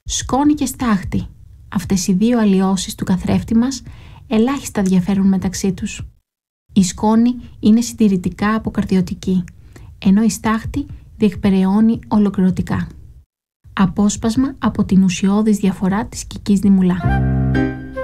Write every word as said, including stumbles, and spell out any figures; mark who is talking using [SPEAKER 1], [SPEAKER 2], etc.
[SPEAKER 1] Σκόνη και στάχτη. Αυτές οι δύο αλλοιώσεις του καθρέφτη μας ελάχιστα διαφέρουν μεταξύ τους. Η σκόνη είναι συντηρητικά αποκαρδιωτική, ενώ η στάχτη διεκπεραιώνει ολοκληρωτικά. Απόσπασμα από την ουσιώδης διαφορά της Κικής Δημουλά.